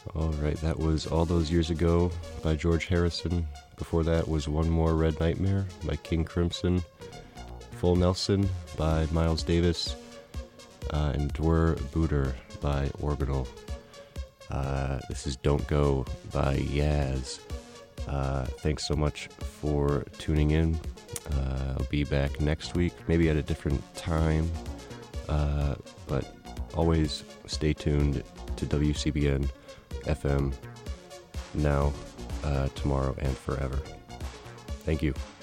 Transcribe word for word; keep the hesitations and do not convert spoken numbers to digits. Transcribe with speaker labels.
Speaker 1: All right, that was All Those Years Ago by George Harrison. Before that was One More Red Nightmare by King Crimson. Full Nelson by Miles Davis. Uh, and Dwer Booter by Orbital. Uh, this is Don't Go by Yaz. Uh, thanks so much for tuning in. Uh, I'll be back next week, maybe at a different time. Uh, but always stay tuned to W C B N F M now, uh, tomorrow, and forever. Thank you.